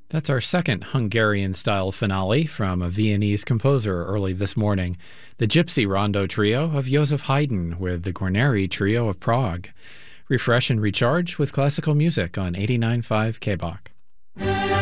That's our second Hungarian-style finale from a Viennese composer early this morning, the Gypsy Rondo Trio of Joseph Haydn with the Guarneri Trio of Prague. Refresh and recharge with classical music on 89.5 KBOK.